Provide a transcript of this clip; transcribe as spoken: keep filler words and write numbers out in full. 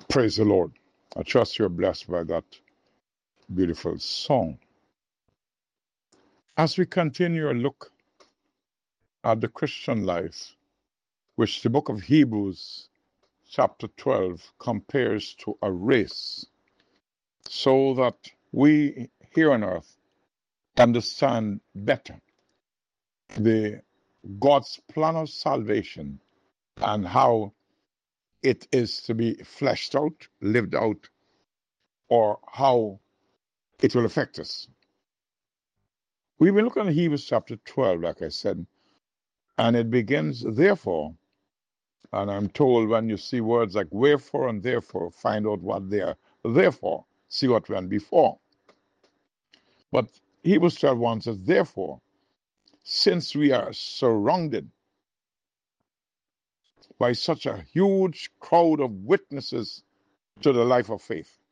Praise the Lord. I trust you're blessed by that beautiful song. As we continue a look at the Christian life, which the book of Hebrews, chapter twelve, compares to a race, so that we here on earth understand better the God's plan of salvation and how it is to be fleshed out, lived out, or how it will affect us. We've been looking at Hebrews chapter twelve, like I said, and it begins, therefore, and I'm told when you see words like wherefore and therefore, find out what they are. Therefore, see what went before. But Hebrews twelve one says, therefore, since we are surrounded by such a huge crowd of witnesses to the life of faith,